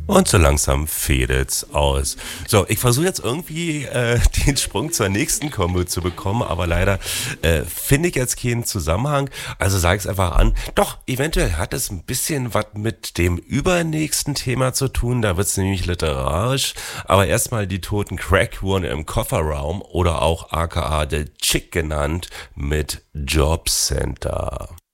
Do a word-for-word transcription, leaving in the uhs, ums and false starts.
Und so langsam fädelt's aus. So, ich versuche jetzt irgendwie äh, den Sprung zur nächsten Kombo zu bekommen, aber leider äh, finde ich jetzt keinen Zusammenhang. Also sage ich es einfach an. Doch, eventuell hat es ein bisschen was mit dem übernächsten Thema zu tun. Da wird's nämlich literarisch. Aber erstmal die toten Crack-Uhren im Kofferraum oder auch aka The Chick genannt mit Jobcenter.